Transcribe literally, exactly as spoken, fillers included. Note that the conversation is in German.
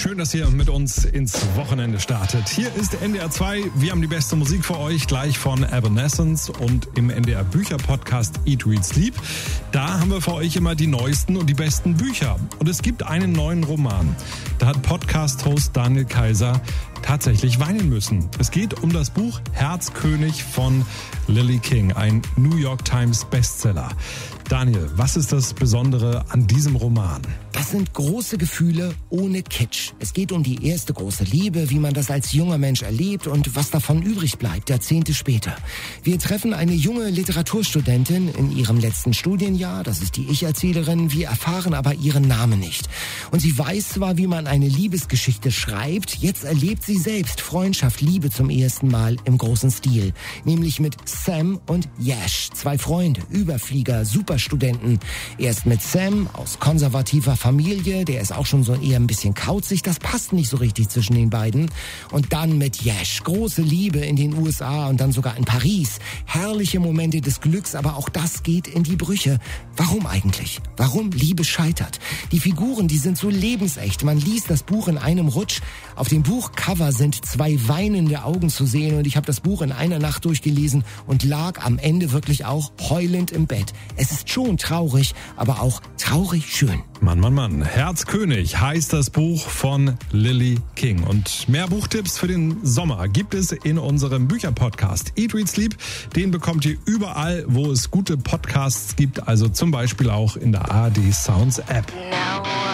Schön, dass ihr mit uns ins Wochenende startet. Hier ist N D R zwei. Wir haben die beste Musik für euch, gleich von Evanescence und im N D R Bücher-Podcast Eat, Read, Sleep. Da haben wir für euch immer die neuesten und die besten Bücher. Und es gibt einen neuen Roman. Da hat Podcast-Host Daniel Kaiser tatsächlich weinen müssen. Es geht um das Buch Herzkönig von Lily King, ein New York Times Bestseller. Daniel, was ist das Besondere an diesem Roman? Das sind große Gefühle ohne Kitsch. Es geht um die erste große Liebe, wie man das als junger Mensch erlebt und was davon übrig bleibt, Jahrzehnte später. Wir treffen eine junge Literaturstudentin in ihrem letzten Studienjahr, das ist die Ich-Erzählerin, wir erfahren aber ihren Namen nicht. Und sie weiß zwar, wie man eine Liebesgeschichte schreibt, jetzt erlebt sie selbst Freundschaft, Liebe zum ersten Mal im großen Stil. Nämlich mit Sam und Yash, zwei Freunde, Überflieger, Superstudenten. Erst mit Sam aus konservativer Familie, der ist auch schon so eher ein bisschen kauzig, das passt nicht so richtig zwischen den beiden. Und dann mit Yash, große Liebe in den U S A und dann sogar in Paris. Herrliche Momente des Glücks, aber auch das geht in die Brüche. Warum eigentlich? Warum Liebe scheitert? Die Figuren, die sind so lebensecht. Man liest das Buch in einem Rutsch. Auf dem Buchcover sind zwei weinende Augen zu sehen und ich habe das Buch in einer Nacht durchgelesen und lag am Ende wirklich auch heulend im Bett. Es ist schon traurig, aber auch traurig schön. Mann, Mann, Mann. Herzkönig heißt das Buch von Lily King. Und mehr Buchtipps für den Sommer gibt es in unserem Bücherpodcast Eat, Read, Sleep. Den bekommt ihr überall, wo es gute Podcasts gibt, also zum Beispiel auch in der A R D Sounds App.